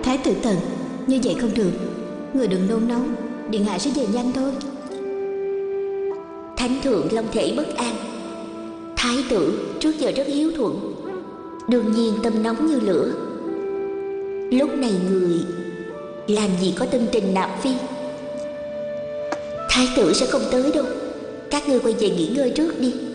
Thái tử Tần, như vậy không được. Người đừng nôn nóng, điện hạ sẽ về nhanh thôi. Thánh thượng long thể bất an. Thái tử trước giờ rất hiếu thuận, đương nhiên tâm nóng như lửa. Lúc này người làm gì có tâm tình nạp phi. Thái tử sẽ không tới đâu. Các ngươi quay về nghỉ ngơi trước đi.